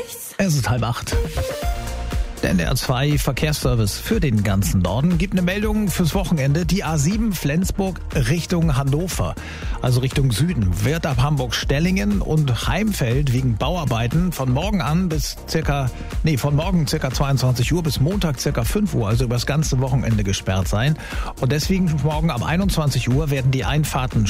Es ist 7:30. Der NDR2 Verkehrsservice für den ganzen Norden gibt eine Meldung fürs Wochenende. Die A7 Flensburg Richtung Hannover, also Richtung Süden, wird ab Hamburg-Stellingen und Heimfeld wegen Bauarbeiten von morgen circa 22 Uhr bis Montag circa 5 Uhr, also über das ganze Wochenende gesperrt sein. Und deswegen morgen ab 21 Uhr werden die Einfahrten